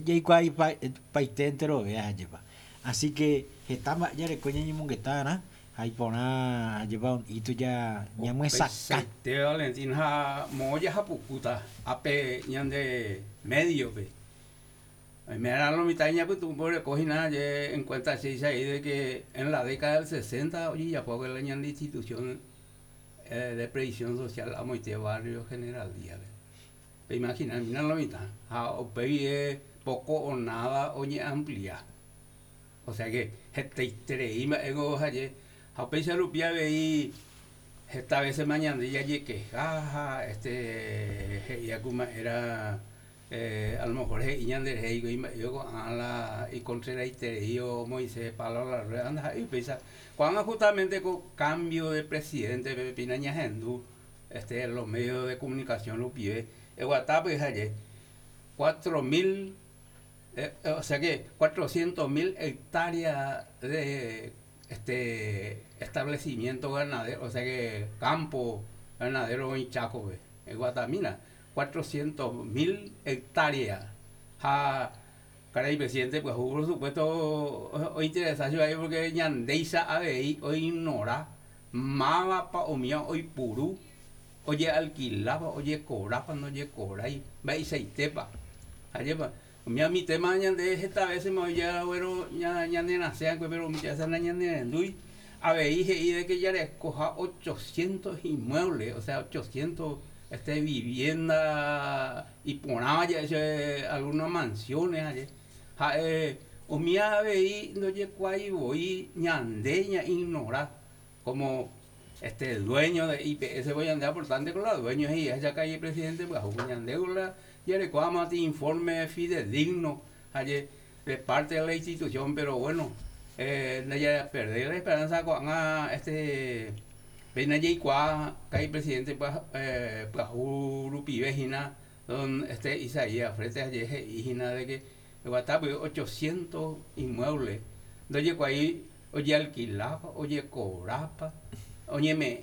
y cuál paiste entero vea lleva. Así que estaba ya de coña ni monguetana, ahí pona lleva un hito ya me saca. Te Valentín ha moya hapukuta, ape ñande medio pe. Me dan lo mitad ya pues tú por cogina en cuenta se dice ahí de que en la década del 60 oye ya poco la ñande institución de previsión social a moite barrio general día. Imagina, mira lo mitad. A ope poco o nada oye amplia. O sea que este treima ego haye a ope se rupia veí esta vez mañana ya que jaja ya como era a lo mejor iñan de yo a la y contra yo Moisés Pablo la rueda anda y pesa cuando justamente con cambio de presidente Pinaña Gendú los medios de comunicación lo pide el WhatsApp es ayer 4.000 o sea que 400.000 hectáreas de establecimiento ganadero, o sea que campo ganadero en Chaco, en Guatemala, 400.000 hectáreas. Caray, presidente, pues por supuesto, o interesante ahí porque ñandeisa ahí hoy ignora, mama pa o mío hoy purú, oye alquilaba, oye cobraba, no oye cobra, y va y se tepa. Mi tema de esta vez me voy a ver ya de nacer, pero mi casa na de Ndui. A ver, dije y de que ya le escoja 800 inmuebles, o sea, 800 vivienda y ponaba ya algunas mansiones allí. O mi ave no llegó ahí voy ñandeña ignorar como dueño de IPS voy a andar por tanto con los dueños y esa calle presidente pues ñandegula y recuama informe fidedigno ayer de parte de la institución, pero bueno, ya perder la esperanza con ven allí cuá calle presidente pues Rupi Vejina don Isaías frente a Hijina de que WhatsApp 800 inmuebles donde ahí oye alquilaba oye cobraba oye me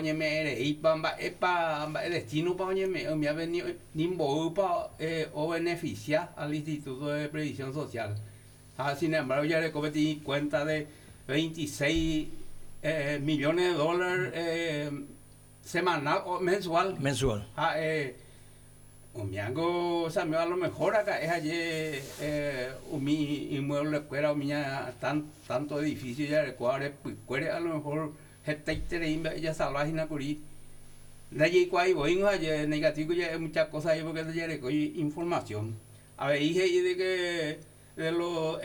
epa el destino para oye me ha venido nimbo para o beneficiar al Instituto de Previsión Social. Sin embargo ya le cometí cuenta de 26 millones de dólares semanal o mensual. Umiango, o sea, me va a lo mejor acá es ayer mi inmueble fuera tanto edificio ya recuadre pues a lo mejor ya salvaje na curi de allí cuál voy ayer negativo ya muchas cosas ahí porque ya recogí información a ver dije de que de los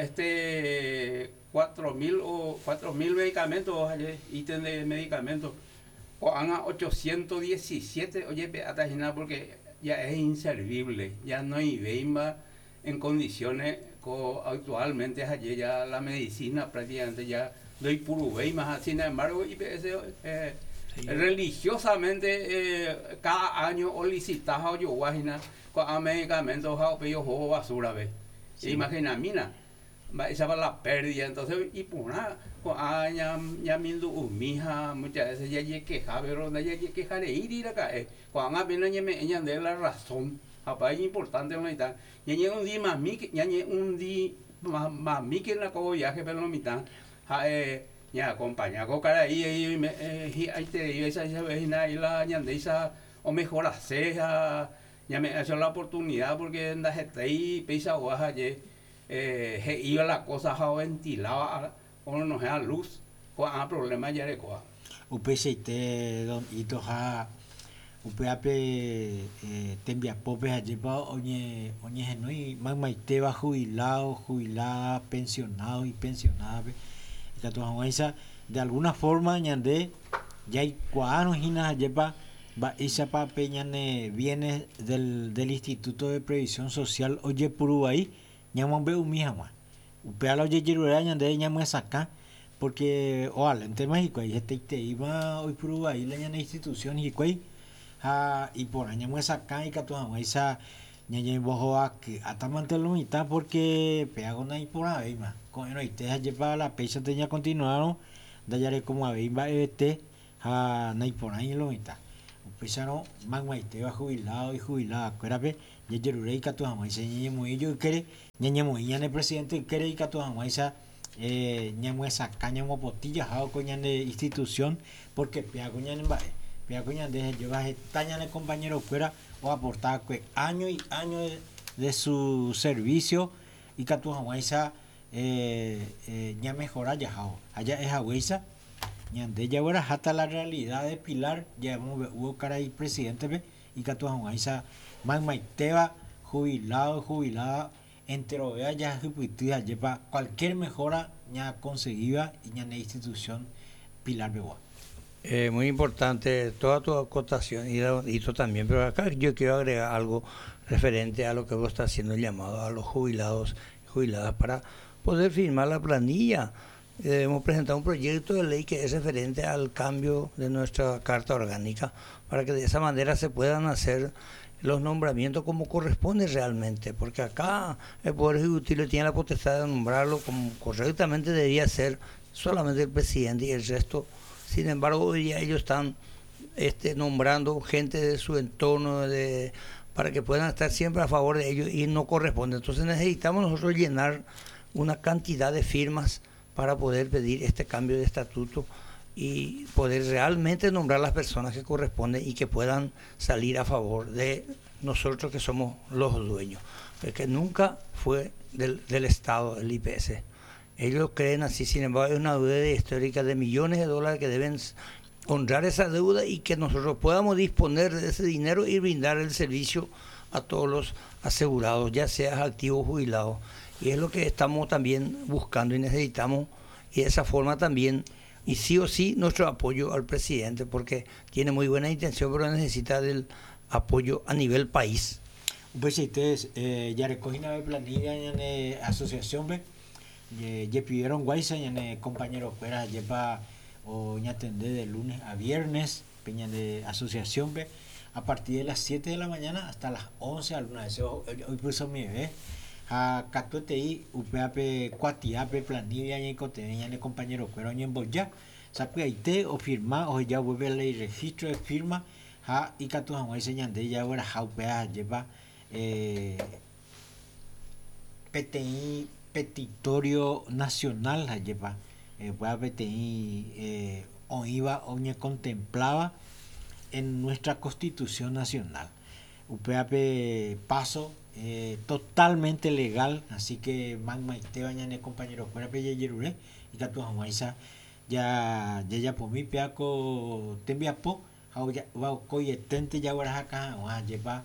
4.000 medicamentos ayer ítem de medicamentos o han a 817 oye hasta porque ya es inservible, ya no hay veima en condiciones actualmente ayer ya la medicina prácticamente ya doy puro veima, sin embargo IPS religiosamente cada año o licitas o yo guajina con medicamentos o pedido juego basura ve imagina mina esa va la pérdida entonces y por nada ya mindu mija muchas veces ya queja pero ya queja de ir acá cuando apenas ya de la razón apa es importante no está ya un día más mi ya un día más mi que en la cobo viaje pero no mitad ya acompaña con cara ahí ahí te esa vecina y la ñandesa o mejor hacer ya me ha hecho la oportunidad porque en la gente ahí pisa guaja iba la cosa ventilada o no da luz con problemas ya de coa UPCT don ito ha UPAP tembia pope ha llevado oñe genui maite va jubilada pensionado y pensionada de alguna forma ñande ya hay cuanos hinas lleva va esa pape ñane viene del Instituto de Previsión Social oye puru ahí ñaman veo mi jamás upea la oye jirura ñande ñame saca porque ojalá en México ahí te iba hoy puru ahí la ñane institución y cuay y por año me saca y que tu jamás esa ñañe bojo a que atamante lo mitad porque pega una y por ahí más con el te ha llevado la pecha tenía continuaron de allá como a ver va a no por ahí lo mitad pues no man te va jubilado y jubilada acuérdate yerure y catu hamaisa ñeñemui yo quiere ñeñemui ñane presidente quiere y catu hamaisa ñamue sacaña mo potilla jao coñane institución porque pia coñane de llevar tañane compañero fuera o aportar años y años de su servicio y catu hamaisa ya mejora ya jao allá es agüisa ñande ya ahora hasta la realidad de Pilar ya hubo cara y presidente ve y catu hamaisa más maiteba jubilada entero vea ya jupitia lleva cualquier mejora ya conseguida y ya en la institución Pilar Begua. Muy importante toda tu acotación y tú también, pero acá yo quiero agregar algo referente a lo que vos estás haciendo el llamado a los jubilados y jubiladas para poder firmar la planilla. Hemos presentado un proyecto de ley que es referente al cambio de nuestra carta orgánica para que de esa manera se puedan hacer los nombramientos como corresponde realmente, porque acá el Poder Ejecutivo tiene la potestad de nombrarlo como correctamente debería ser solamente el presidente y el resto. Sin embargo, hoy día ellos están nombrando gente de su entorno para que puedan estar siempre a favor de ellos y no corresponde. Entonces necesitamos nosotros llenar una cantidad de firmas para poder pedir este cambio de estatuto y poder realmente nombrar las personas que corresponden y que puedan salir a favor de nosotros que somos los dueños, porque nunca fue del Estado el IPS. Ellos creen así, sin embargo, es una deuda histórica de millones de dólares que deben honrar esa deuda y que nosotros podamos disponer de ese dinero y brindar el servicio a todos los asegurados, ya seas activos o jubilados. Y es lo que estamos también buscando y necesitamos, y de esa forma también, y sí o sí, nuestro apoyo al presidente, porque tiene muy buena intención, pero necesita del apoyo a nivel país. Pues ustedes ya recogieron la planilla en la asociación, ¿ve? Ya pidieron guaysa en el compañero fuera lleva o ya atender de lunes a viernes, peña de asociación, ¿ve? A partir de las 7 de la mañana hasta las 11 alguna vez. Hoy puso mi bebé. A catuete upeape cuatiape planilla y coteña en el compañero fuera en Boya. Sabe ahí te o firma o ya vuelve a ley registro de firma. Ha y catu jamás enseñan de ella ahora jaupea lleva PTI petitorio nacional la lleva PTI o iba o ne contemplaba en nuestra constitución nacional UPAP paso totalmente legal, así que magma Esteban y compañero fuera pelle yerure y catu jamás ya por mi peaco tembiapo va coyetente ya ahora acá lleva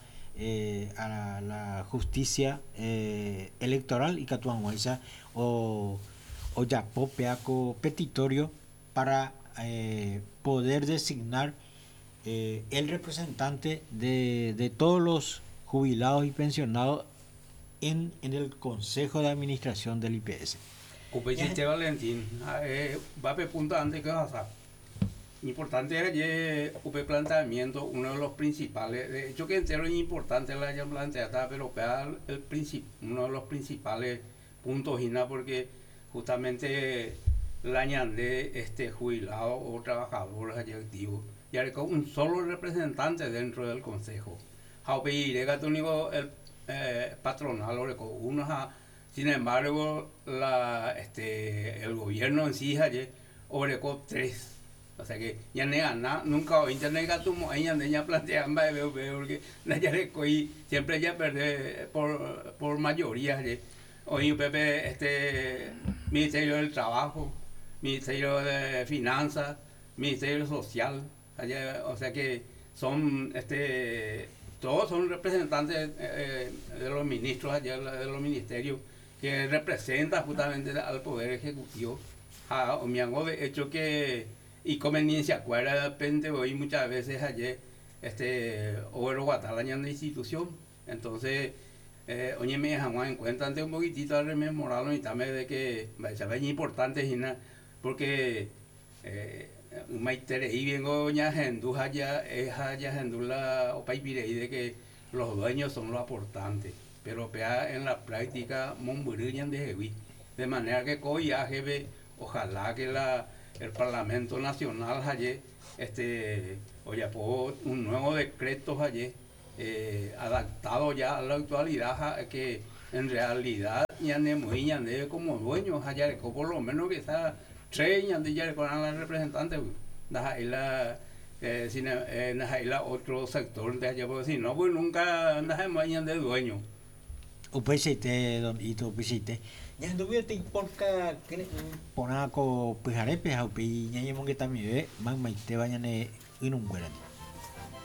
a la justicia electoral y catuanguaiza o ya popeaco petitorio para poder designar el representante de todos los jubilados y pensionados en el Consejo de Administración del IPS. Upechiste Valentín, va a punta antes que vas a importante es el planteamiento, uno de los principales, de hecho que entero es importante la hayan planteado, pero uno de los principales puntos, porque justamente la añade jubilado o trabajador activo, y hay un solo representante dentro del consejo. El patronal, sin embargo, el gobierno en sí, obregó 3. O sea que ya no gana, nunca o internet gatumo, ella plantea más porque ya siempre ya pierde por mayoría. Hoy Pepe, Ministerio del Trabajo, Ministerio de Finanzas, Ministerio Social, o sea que son todos son representantes de los ministros allá de los ministerios que representan justamente al Poder Ejecutivo. De hecho que y conveniencia acuerda de repente hoy muchas veces ayer o guatalaña en la institución, entonces oye me dejamos en cuenta antes un poquitito a rememorarlo y también de que es importante porque maitere y vengo ya gendu allá la opaipire y de que los dueños son los aportantes, pero en la práctica monburillan de manera que ojalá que el Parlamento Nacional ayer oye un nuevo decreto ayer adaptado ya a la actualidad, que en realidad ya de como dueños allá por lo menos que está tres ya de la representante la otro sector de allá, porque si no pues nunca de dueño. Upesite don Ito upesite. Ya nduwe te porka kene ponako pijarepe haupi nyanye monge tamie man maite bañane inun buerani.